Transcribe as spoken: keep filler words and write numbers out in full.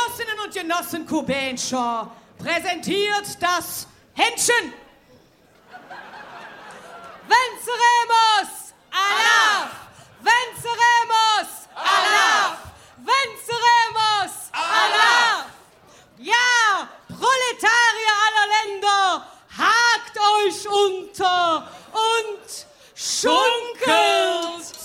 Genossinnen und Genossen Kubenscher präsentiert das Händchen. Venceremos! Allah! Venceremos! Allah! Venceremos! Allah! Ja, Proletarier aller Länder, hakt euch unter und schunkelt!